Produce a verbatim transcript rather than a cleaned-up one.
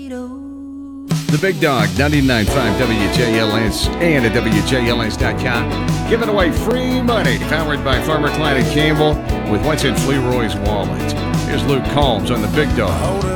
The Big Dog, ninety-nine point five W J L S and at W J L S dot com. Giving away free money, powered by Farmer Clyde and Campbell with what's in Fleroy's wallet. Here's Luke Combs on The Big Dog.